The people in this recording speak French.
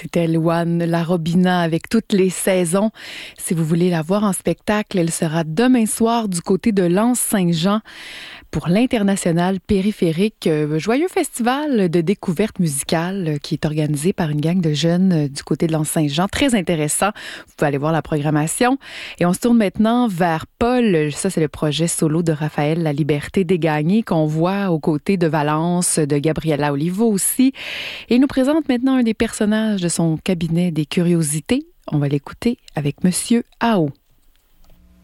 C'était Louane Larobina avec toutes les saisons. Si vous voulez la voir en spectacle, elle sera demain soir du côté de l'Anse-Saint-Jean pour l'International Périphérique, joyeux festival de découverte musicale qui est organisé par une gang de jeunes du côté de l'Anse-Saint-Jean. Très intéressant. Vous pouvez aller voir la programmation. Et on se tourne maintenant vers Paul. Ça, c'est le projet solo de Raphaël La Liberté Dégagnée qu'on voit aux côtés de Valence, de Gabriela Olivo aussi. Et il nous présente maintenant un des personnages de son cabinet des curiosités. On va l'écouter avec Monsieur Ao.